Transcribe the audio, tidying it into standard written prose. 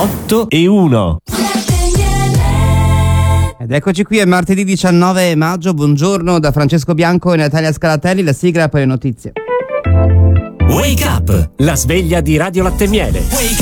8 e 1. Ed eccoci qui, è martedì 19 maggio, buongiorno da Francesco Bianco e Natalia Scalatelli, la sigla e poi le notizie. Wake up, la sveglia di Radio Latte Miele. Wake